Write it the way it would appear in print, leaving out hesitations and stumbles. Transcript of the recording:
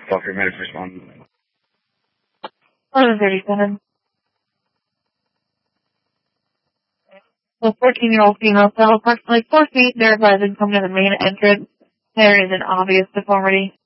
Fucker, ready for respond. 11:37. A 14-year-old female fell approximately 4 feet, verified and come to the main entrance. There is an obvious deformity.